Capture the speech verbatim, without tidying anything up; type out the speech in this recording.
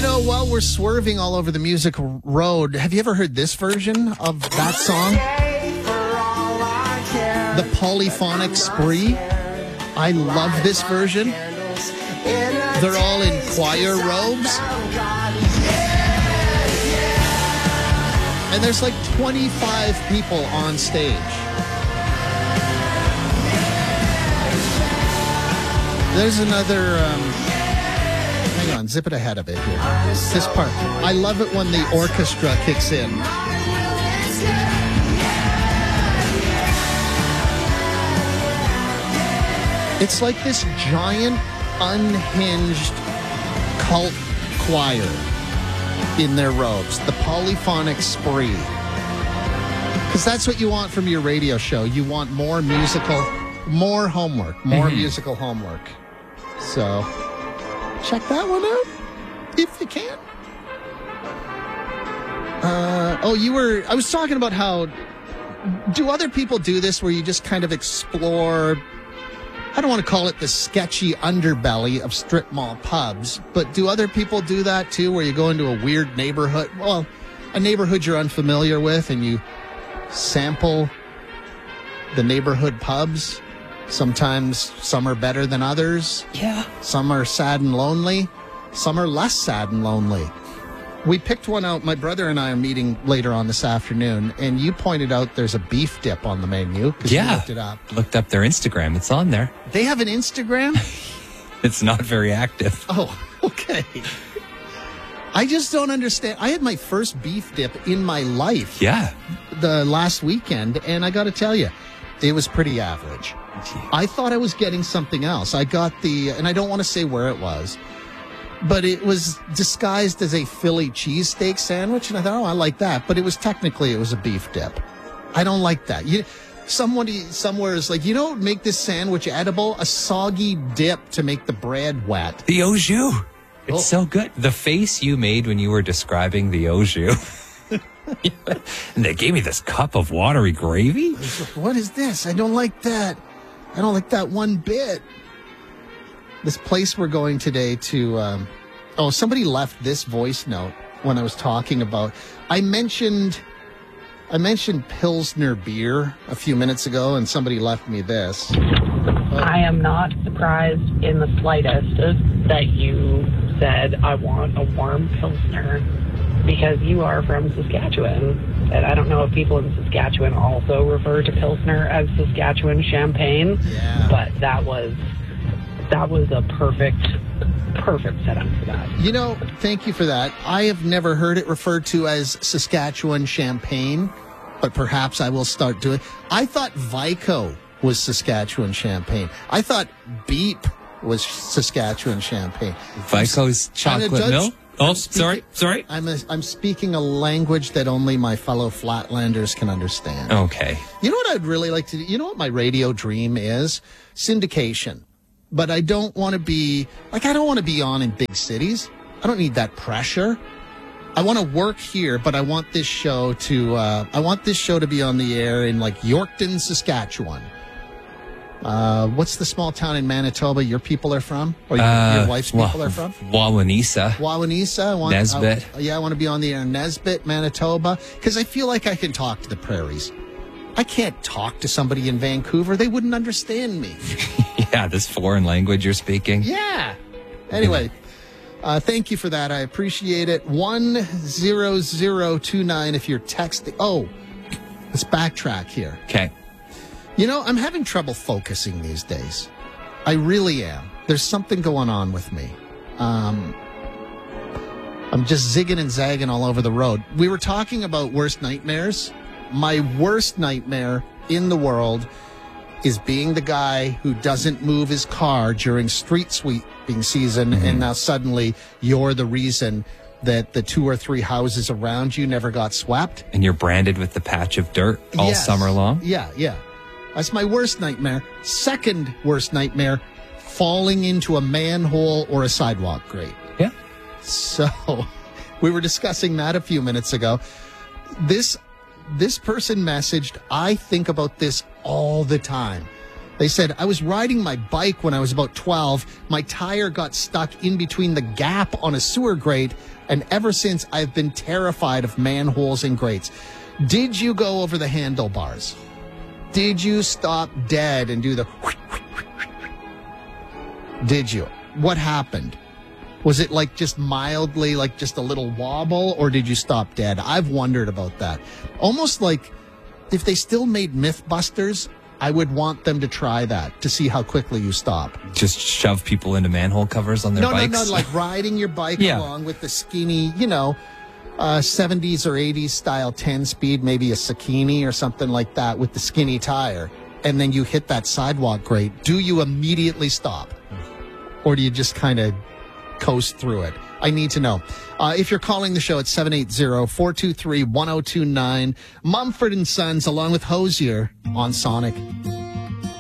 You know, while we're swerving all over the music road, have you ever heard this version of that song? The Polyphonic Spree. I love this version. They're all in choir robes. And there's like twenty-five people on stage. There's another... Um, hang on, zip it ahead a bit here. This part. I love it when the orchestra kicks in. It's like this giant, unhinged cult choir in their robes. The Polyphonic Spree. Because that's what you want from your radio show. You want more musical, more homework, more mm-hmm. musical homework. So, check that one out, if you can. Uh, oh, you were... I was talking about how... Do other people do this where you just kind of explore... I don't want to call it the sketchy underbelly of strip mall pubs, but do other people do that too, where you go into a weird neighborhood, well, a neighborhood you're unfamiliar with, and you sample the neighborhood pubs? Sometimes some are better than others. Yeah. Some are sad and lonely. Some are less sad and lonely. We picked one out. My brother and I are meeting later on this afternoon, and you pointed out there's a beef dip on the menu. Yeah. You looked it up. Looked up their Instagram. It's on there. They have an Instagram? It's not very active. Oh, okay. I just don't understand. I had my first beef dip in my life. Yeah. The last weekend, and I got to tell you, it was pretty average. I thought I was getting something else. I got the, and I don't want to say where it was, but it was disguised as a Philly cheesesteak sandwich, and I thought, oh, I like that. But it was technically, it was a beef dip. I don't like that. You, somebody somewhere is like, you don't make this sandwich edible, a soggy dip to make the bread wet. The au jus. It's oh. so good. The face you made when you were describing the au jus. And they gave me this cup of watery gravy. What is this? I don't like that. I don't like that one bit. This place we're going today to, um, oh, somebody left this voice note when I was talking about, I mentioned, I mentioned Pilsner beer a few minutes ago, and somebody left me this. Oh. I am not surprised in the slightest that you said, I want a warm Pilsner, because you are from Saskatchewan. And I don't know if people in Saskatchewan also refer to Pilsner as Saskatchewan champagne, yeah. but that was... That was a perfect, perfect setup for that. You know, thank you for that. I have never heard it referred to as Saskatchewan champagne, but perhaps I will start doing it. I thought Vico was Saskatchewan champagne. I thought Beep was Saskatchewan champagne. Vico's chocolate milk? Oh, speaking, sorry, sorry. I'm, a, I'm speaking a language that only my fellow Flatlanders can understand. Okay. You know what I'd really like to do? You know what my radio dream is? Syndication. But I don't want to be, like, I don't want to be on in big cities. I don't need that pressure. I want to work here, but I want this show to, uh, I want this show to be on the air in, like, Yorkton, Saskatchewan. Uh, what's the small town in Manitoba your people are from? Or your, uh, your wife's people well, are from? Wawanesa. Wawanesa. I want, Nesbitt. I, yeah, I want to be on the air in Nesbitt, Manitoba, because I feel like I can talk to the prairies. I can't talk to somebody in Vancouver. They wouldn't understand me. Yeah, this foreign language you're speaking. Yeah. Anyway, uh, thank you for that. I appreciate it. one zero zero two nine if you're texting. Oh, let's backtrack here. Okay. You know, I'm having trouble focusing these days. I really am. There's something going on with me. Um, I'm just zigging and zagging all over the road. We were talking about worst nightmares. My worst nightmare in the world is being the guy who doesn't move his car during street sweeping season, mm-hmm. and now suddenly you're the reason that the two or three houses around you never got swept. And you're branded with the patch of dirt all yes. summer long? Yeah, yeah. That's my worst nightmare. Second worst nightmare, falling into a manhole or a sidewalk grate. Yeah. So we were discussing that a few minutes ago. This... This person messaged, I think about this all the time. They said, I was riding my bike when I was about twelve. My tire got stuck in between the gap on a sewer grate, and ever since I've been terrified of manholes and grates. Did you go over the handlebars? Did you stop dead and do the... Did you? What happened? Was it like just mildly, like just a little wobble, or did you stop dead? I've wondered about that. Almost like if they still made Mythbusters, I would want them to try that to see how quickly you stop. Just shove people into manhole covers on their no, bikes? No, no, like riding your bike Yeah. along with the skinny, you know, uh, seventies or eighties style ten-speed, maybe a Sakini or something like that with the skinny tire, and then you hit that sidewalk grate. Do you immediately stop? Or do you just kind of coast through it? I need to know. Uh, if you're calling the show at seven eight zero, four two three, one zero two nine, Mumford and Sons along with Hosier on Sonic.